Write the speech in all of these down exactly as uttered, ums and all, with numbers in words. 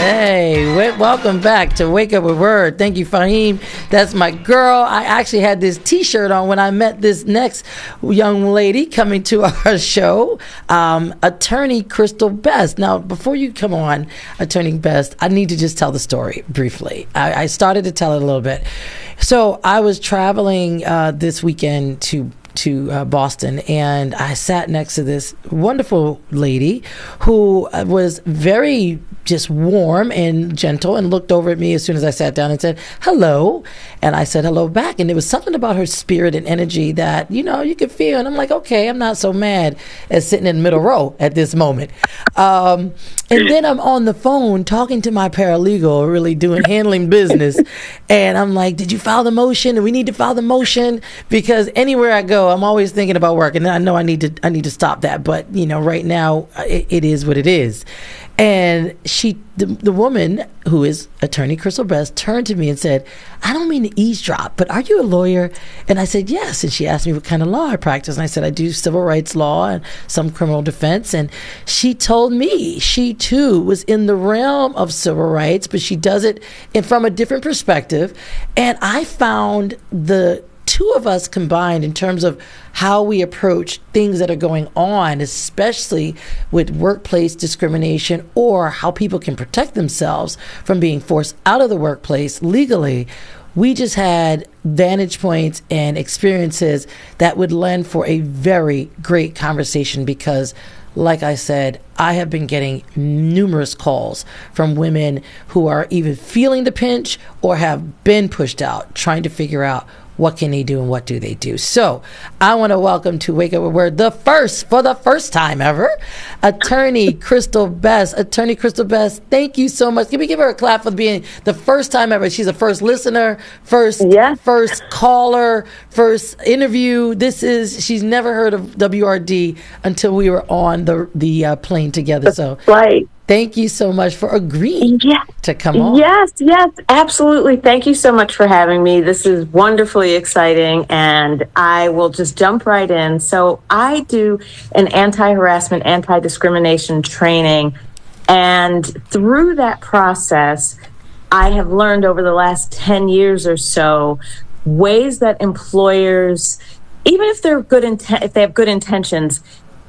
Hey, w- welcome back to Wake Up with Word. Thank you, Fahim. That's my girl. I actually had this T-shirt on when I met this next young lady coming to our show, um, Attorney Crystal Best. Now, before you come on, Attorney Best, I need to just tell the story briefly. I, I started to tell it a little bit. So I was traveling uh, this weekend to to uh, Boston, and I sat next to this wonderful lady who was very just warm and gentle and looked over at me as soon as I sat down and said, hello. And I said hello back. And there was something about her spirit and energy that, you know, you could feel. And I'm like, okay, I'm not so mad as sitting in the middle row at this moment. Um, and then I'm on the phone talking to my paralegal, really doing, handling business. And I'm like, did you file the motion? And we need to file the motion because anywhere I go, I'm always thinking about work. And I know I need to, I need to stop that. But, you know, right now it, it is what it is. And she, the, the woman who is Attorney Crystal Best, turned to me and said, I don't mean to eavesdrop, but are you a lawyer? And I said, yes. And she asked me what kind of law I practice. And I said, I do civil rights law and some criminal defense. And she told me she, too, was in the realm of civil rights, but she does it in, from a different perspective. And I found the two of us combined in terms of how we approach things that are going on, especially with workplace discrimination or how people can protect themselves from being forced out of the workplace legally. We just had vantage points and experiences that would lend for a very great conversation because, like I said, I have been getting numerous calls from women who are either feeling the pinch or have been pushed out, trying to figure out what can they do and what do they do. So I want to welcome to Wake Up with Word the first, for the first time ever, Attorney Crystal Best. Attorney Crystal Best, thank you so much. Can we give her a clap for being the first time ever? She's a first listener, first yes. first caller, first interview. This is, she's never heard of W R D until we were on the, the uh, plane together. So right. Thank you so much for agreeing yes. to come on. Yes, yes, absolutely. Thank you so much for having me. This is wonderfully exciting, and I will just jump right in. So I do an anti-harassment, anti-discrimination training, and through that process, I have learned over the last ten years or so ways that employers, even if they're good inten- if they have good intentions,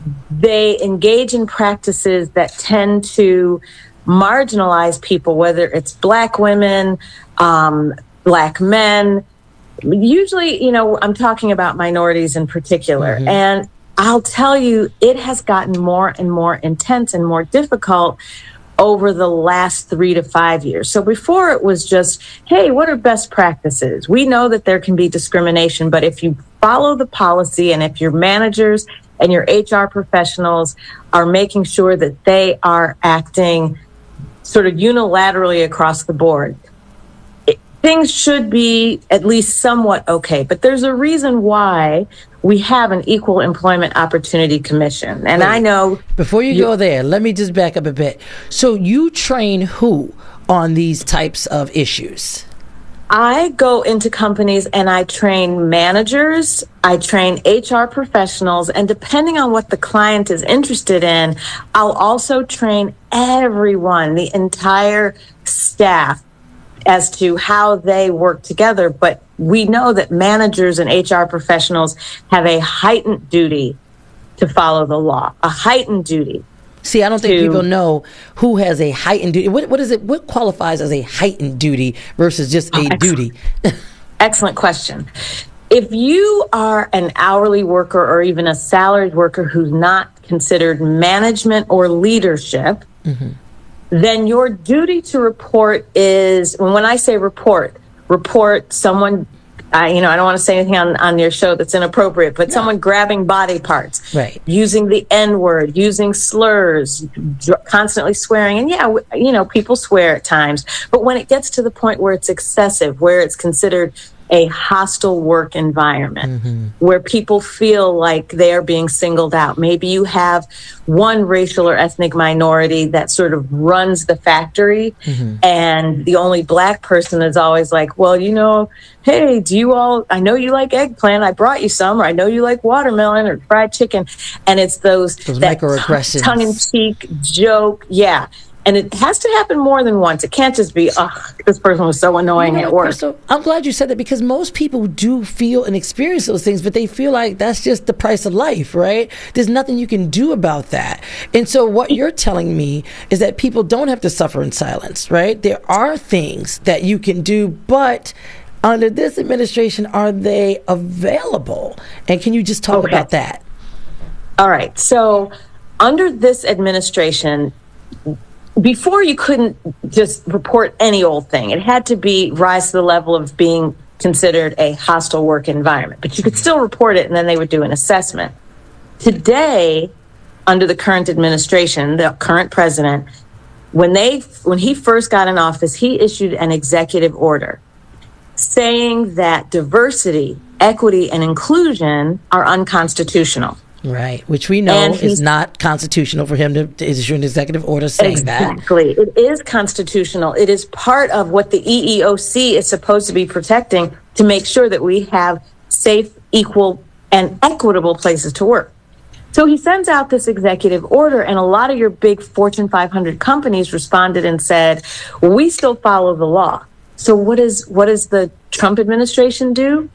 they engage in practices that tend to marginalize people, whether it's Black women, um, Black men. Usually, you know, I'm talking about minorities in particular. Mm-hmm. And I'll tell you, it has gotten more and more intense and more difficult over the last three to five years. So before it was just, hey, what are best practices? We know that there can be discrimination, but if you follow the policy and if your managers and your H R professionals are making sure that they are acting sort of unilaterally across the board, it, things should be at least somewhat okay. But there's a reason why we have an Equal Employment Opportunity Commission. And Wait, I know... Before you, you go there, let me just back up a bit. So you train who on these types of issues? I go into companies and I train managers, I train H R professionals, and depending on what the client is interested in, I'll also train everyone, the entire staff, as to how they work together. But we know that managers and H R professionals have a heightened duty to follow the law, a heightened duty. See, I don't think people know who has a heightened duty. What, what is it? What qualifies as a heightened duty versus just a oh, excellent. duty? Excellent question. If you are an hourly worker or even a salaried worker who's not considered management or leadership, mm-hmm. then your duty to report is, when I say report, report someone, I, you know, I don't want to say anything on, on your show that's inappropriate, but no. someone grabbing body parts, right. using the N word, using slurs, dr- constantly swearing. And yeah, w- you know, people swear at times. But when it gets to the point where it's excessive, where it's considered a hostile work environment, mm-hmm. where people feel like they are being singled out. Maybe you have one racial or ethnic minority that sort of runs the factory, mm-hmm. and the only Black person is always like, well, you know, hey, do you all, I know you like eggplant, I brought you some, or I know you like watermelon or fried chicken. And it's those, those that microaggressions. tongue-in-cheek joke. Yeah. And it has to happen more than once. It can't just be, oh, this person was so annoying You know at what, work. Crystal, I'm glad you said that, because most people do feel and experience those things, but they feel like that's just the price of life, right? There's nothing you can do about that. And so what you're telling me is that people don't have to suffer in silence, right? There are things that you can do, but under this administration, are they available? And can you just talk Okay. about that? All right. So under this administration, before you couldn't just report any old thing. It had to be rise to the level of being considered a hostile work environment. But you could still report it, and then they would do an assessment. Today, under the current administration, the current president, when they when he first got in office, he issued an executive order saying that diversity, equity, and inclusion are unconstitutional. Right, which we know And is he's- not constitutional for him to, to issue an executive order saying that. Exactly. It is constitutional. It is part of what the E E O C is supposed to be protecting, to make sure that we have safe, equal, and equitable places to work. So he sends out this executive order, and a lot of your big Fortune five hundred companies responded and said, well, we still follow the law. So what is what does the Trump administration do?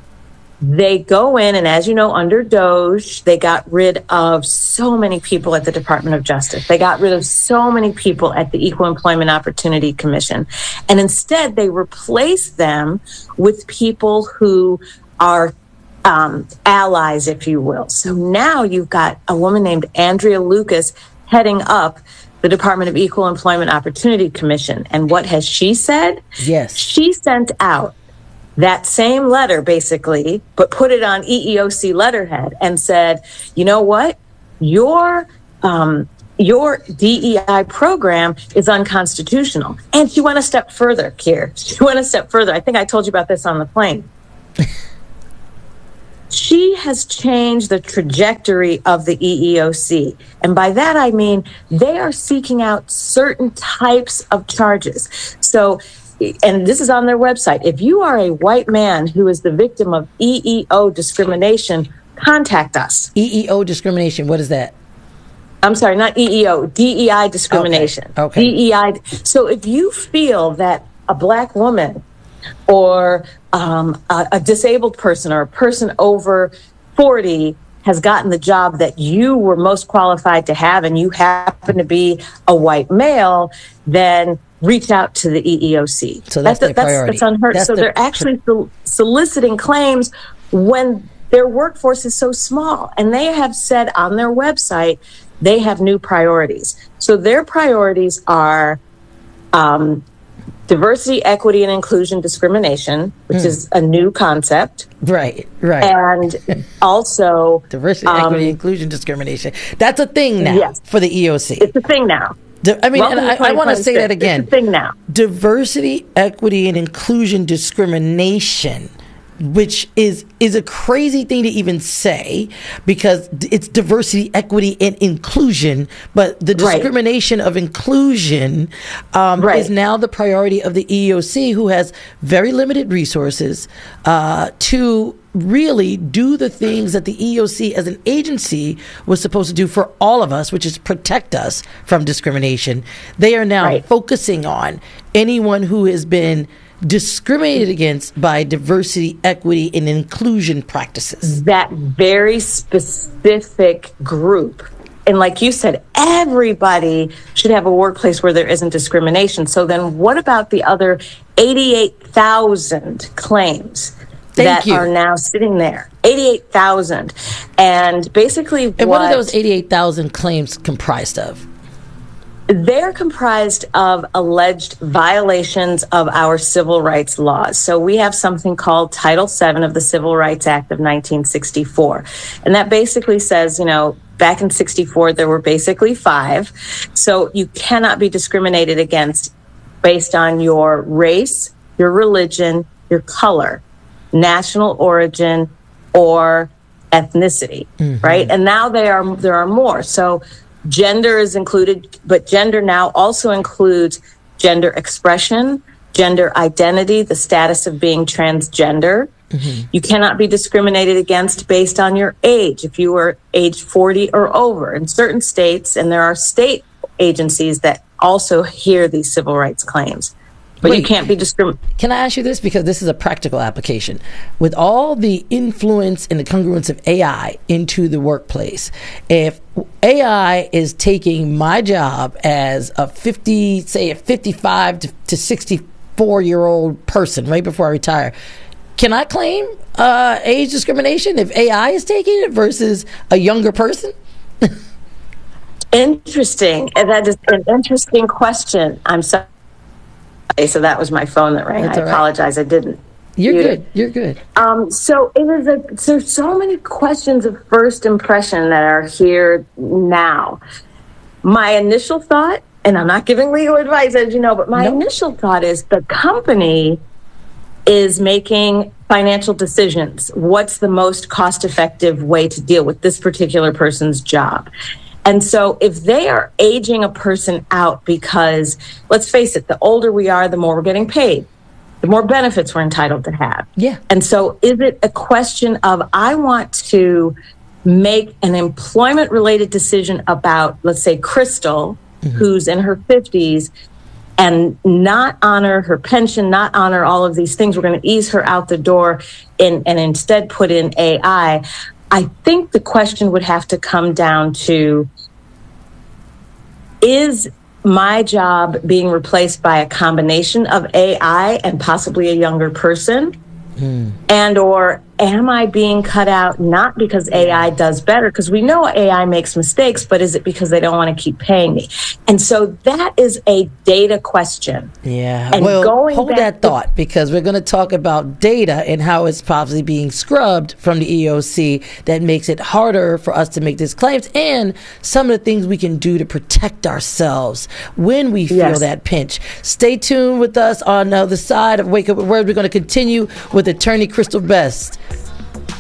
They go in, and as you know, under Doge, they got rid of so many people at the Department of Justice. They got rid of so many people at the Equal Employment Opportunity Commission. And instead, they replaced them with people who are um, allies, if you will. So now you've got a woman named Andrea Lucas heading up the Department of Equal Employment Opportunity Commission. And what has she said? Yes. She sent out that same letter, basically, but put it on E E O C letterhead and said, you know what? Your um, your D E I program is unconstitutional. And she went a step further, Keir. She went a step further. I think I told you about this on the plane. She has changed the trajectory of the E E O C. And by that, I mean they are seeking out certain types of charges. So, and this is on their website. If you are a white man who is the victim of E E O discrimination, contact us. E E O discrimination, what is that? I'm sorry, not E E O, D E I discrimination. Okay. Okay. D E I. So if you feel that a black woman or um, a, a disabled person or a person over forty has gotten the job that you were most qualified to have, and you happen to be a white male, then reach out to the E E O C. So that's that's, their priority. That's unheard. That's so the- they're actually sol- soliciting claims when their workforce is so small. And they have said on their website they have new priorities. So their priorities are um, diversity, equity, and inclusion discrimination, which Mm. is a new concept. Right, right. And also Diversity, um, equity, inclusion, discrimination. That's a thing now Yes. for the E E O C. it's a thing now. Di- I mean, Welcome and to I, I want to say that twenty twenty-six. again. It's a thing now. Diversity, equity, and inclusion discrimination, which is is a crazy thing to even say, because d- it's diversity, equity, and inclusion, but the Right. discrimination of inclusion um, Right. is now the priority of the E E O C, who has very limited resources uh, to really do the things that the E E O C as an agency was supposed to do for all of us, which is protect us from discrimination. They are now Right. focusing on anyone who has been discriminated against by diversity, equity, and inclusion practices. That very specific group. And like you said, everybody should have a workplace where there isn't discrimination. So then what about the other eighty-eight thousand claims Thank that you. are now sitting there? eighty-eight thousand. And basically And what, what are those eighty-eight thousand claims comprised of? they're comprised of alleged violations of our civil rights laws. So we have something called Title seven of the Civil Rights Act of nineteen sixty-four. And that basically says, you know, back in sixty-four, there were basically five. So you cannot be discriminated against based on your race, your religion, your color, national origin, or ethnicity, right? And now they are there are more. So gender is included, but gender now also includes gender expression, gender identity, the status of being transgender. Mm-hmm. You cannot be discriminated against based on your age if you were age forty or over. In certain states, and there are state agencies that also hear these civil rights claims. But Wait, you can't be discriminated. Can I ask you this? Because this is a practical application. With all the influence and the congruence of A I into the workplace, if A I is taking my job as a fifty, say a fifty-five to, to sixty-four year old person right before I retire, can I claim uh, age discrimination if A I is taking it versus a younger person? Interesting. And that is an interesting question. I'm sorry. So that was my phone that rang. That's I apologize. Right. I didn't. You're good. It. You're good. Um, so it is a, there's so many questions of first impression that are here now. My initial thought, and I'm not giving legal advice, as you know, but my nope. initial thought is the company is making financial decisions. What's the most cost-effective way to deal with this particular person's job? And so if they are aging a person out because, let's face it, the older we are, the more we're getting paid, the more benefits we're entitled to have. Yeah. And so is it a question of, I want to make an employment-related decision about, let's say, Crystal, mm-hmm. who's in her fifties, and not honor her pension, not honor all of these things. We're going to ease her out the door and, and instead put in A I. I think the question would have to come down to, is my job being replaced by a combination of A I and possibly a younger person? Mm. And or am I being cut out not because A I does better, because we know A I makes mistakes, but is it because they don't want to keep paying me? And so that is a data question. Yeah. And well, going hold that thought, to- because we're going to talk about data and how it's probably being scrubbed from the E E O C that makes it harder for us to make these claims, and some of the things we can do to protect ourselves when we feel yes. that pinch. Stay tuned with us on the other side of Wake Up with Word. We're going to continue with attorney Crystal Best.